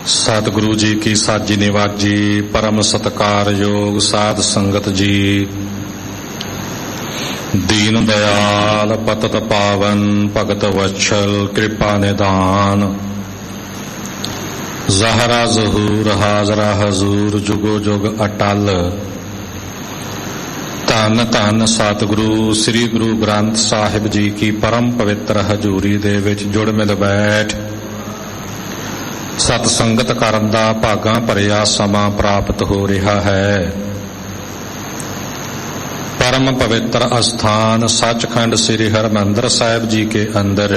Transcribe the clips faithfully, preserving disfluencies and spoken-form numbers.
सतगुरु जी की साजी निवाजी परम सत्कारयोग साध संगत जी। दीन दयाल पतत पावन भगत वत्सल कृपा निदान। ज़हरा ज़हूर हाजरा हजूर जुगो जुग अटल। धन धन सतगुरु श्री गुरु ग्रंथ साहिब जी की परम पवित्र हजूरी दे विच जुड़ मिल बैठ सत संगत करन दा भागां भरिया समा प्राप्त हो रहा है। परम पवित्र अस्थान सचखंड श्री हरमंदर साहिब जी के अंदर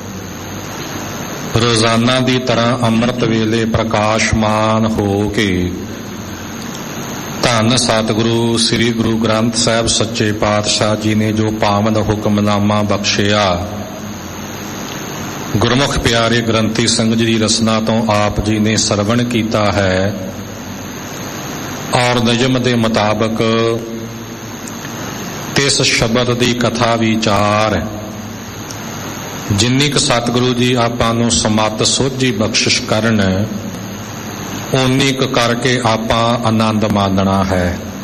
रोजाना की तरह अमृत वेले प्रकाशमान हो के धन सतगुरु श्री गुरु ग्रंथ साहिब सच्चे पातशाह जी ने जो पावन हुक्मनामा बख्शिया, गुरमुख प्यारे ग्रंथी संघ जी रसना तो आप जी ने सरवण किया है और नियम के मुताबक इस शब्द की कथा विचार जिन्नी क सतगुरु जी आपां नूं समत सोझी बख्शिश करन उन्नी क करके आपां आनंद मानना है।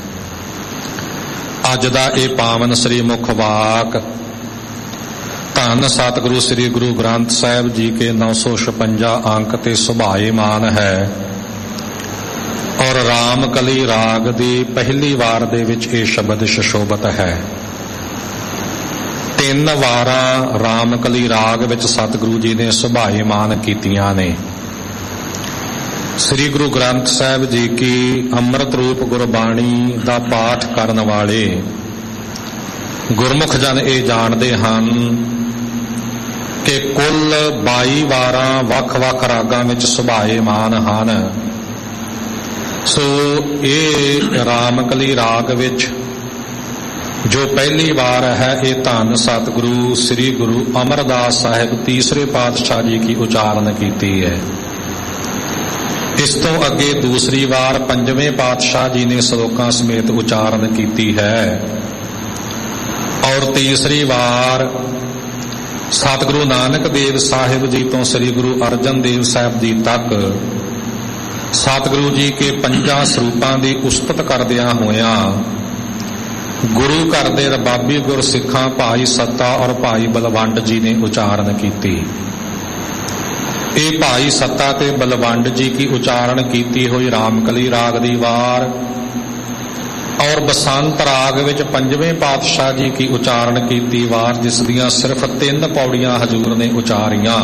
अज दा ये पावन श्री मुख वाक धन सतगुरु श्री गुरु ग्रंथ साहिब जी के नौ सौ छपंजा अंक ते सुभाएमान है और रामकली राग दी पहली वार दे विच ये शब्द सुशोभित है। तीन वारा रामकली राग विच सतगुरु जी ने सुभाएमान कीतियां ने। श्री गुरु ग्रंथ साहिब जी की अमृत रूप गुरबाणी दा पाठ करन वाले गुरमुख जन ये जानते हैं कि कुल बाई वारा वख वख रागां विच सुभाएमान हन। सो ये रामकली राग विच जो पहली बार है ये धन सतगुरु श्री गुरु अमरदास साहिब तीसरे पातशाह जी की उचारण की है। इस तो अगे दूसरी बार पंजवें पातशाह जी ने श्लोकां समेत उचारण की है और तीसरी बार सतगुरु नानक देव साहिब जी तो श्री गुरु अर्जन देव साहिब जी तक सतगुरु जी के पंजा स्वरूपां दी उस्तत करदियां होया गुरु घर दे रबाबी गुरसिखां भाई सत्ता और भाई बलवंड जी ने उचारण की। ये भाई सत्ता ते बलवंड जी की उचारण की हुई रामकली राग दी वार और बसंत राग विच पंजवें पातशाह जी की उचारण की वार जिस दियां सिर्फ तीन पौड़ियां हजूर ने उचारियां।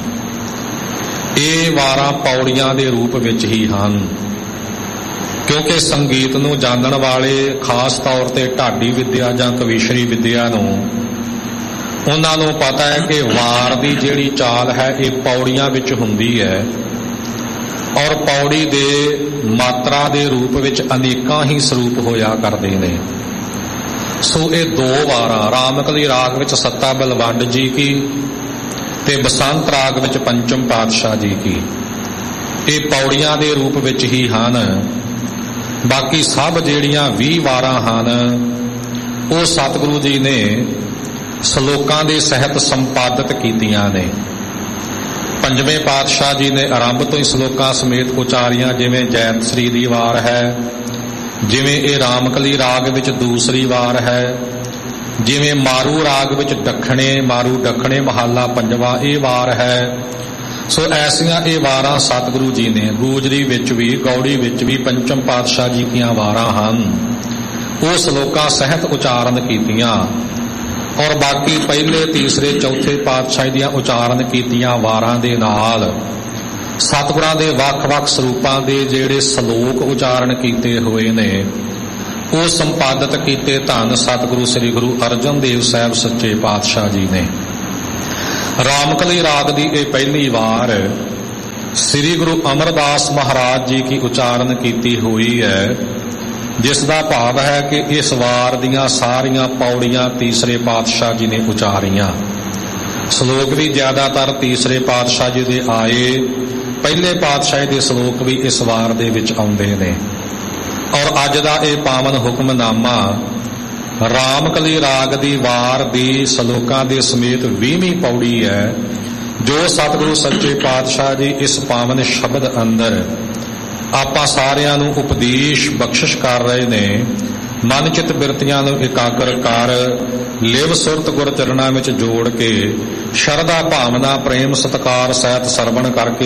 ये वारां पौड़ियां दे रूप विच ही हन क्योंकि संगीत नूं जानन वाले खास तौर ते ढाडी विद्या जां कविशरी विद्या नूं उन्हां नूं पता है कि वार दी जिहड़ी चाल है ये पौड़ियां विच हुंदी है और पौड़ी दे मात्रा दे रूप विच अनेकां ही स्वरूप होया करदे ने। सो ये दो वारां रामकली राग विच सत्ता बलवंड जी की ते बसंत राग विच पंचम पातशाह जी की ये पौड़ियां दे रूप विच ही हन। बाकी सब जिहड़ियां भी वारां हन वो सतगुरु जी ने श्लोकां दे सहित संपादित कीतियां ने। पंजवें पातशाह जी ने आरंभ तो ही श्लोकां समेत उचारियां जिवें जैत श्री दी वार है, जिवें ये रामकली राग विच दूसरी वार है, जिवें मारू राग विच दखणे मारू दखणे महाला पंजवा ये वार है। सो ऐसियां ये वारां सतगुरु जी ने गूजरी विच भी गौड़ी विच भी पंचम पातशाह जी कीआं वारां हन वो श्लोकां सहित उचारण कीतियां और बाकी पहले तीसरे चौथे पातशाह दियां उचारण कीतियां वारां दे नाल सतगुरां दे वख-वख स्वरूपां दे जिहड़े श्लोक उचारण कीते होए ने वो संपादित कीते धन सतगुरु श्री गुरु अर्जन देव साहिब सच्चे पातशाह जी ने। रामकली राग दी ये पहली वार श्री गुरु अमरदास महाराज जी की उचारण की हुई है जिसका भाव है कि इस वार दियां सारियां पौड़ियां तीसरे पातशाह जी ने उचारियां। श्लोक भी ज्यादातर तीसरे पातशाह जी दे आए, पहले पातशाह दे श्लोक भी इस वार दे विच आउंदे ने। और अज दा ये पावन हुक्मनामा रामकली राग दी वार दी श्लोकां दे समेत बीहवीं पौड़ी है ਜੋ ਸਤਿਗੁਰੂ ਸੱਚੇ ਪਾਤਸ਼ਾਹ ਜੀ ਇਸ ਪਾਵਨ ਸ਼ਬਦ ਅੰਦਰ ਆਪਾਂ ਸਾਰਿਆਂ ਨੂੰ ਉਪਦੇਸ਼ ਬਖਸ਼ਿਸ਼ ਕਰ ਰਹੇ ਨੇ, ਮਨ ਚਿੱਤ ਬਿਰਤੀਆਂ ਨੂੰ ਇਕਾਗਰ ਕਰ ਲਿਵ ਸੁਰਤ ਗੁਰ ਚਰਨਾਂ ਵਿੱਚ ਜੋੜ ਕੇ ਸ਼ਰਧਾ ਭਾਵਨਾ ਪ੍ਰੇਮ ਸਤਿਕਾਰ ਸਹਿਤ ਸਰਵਣ ਕਰਕੇ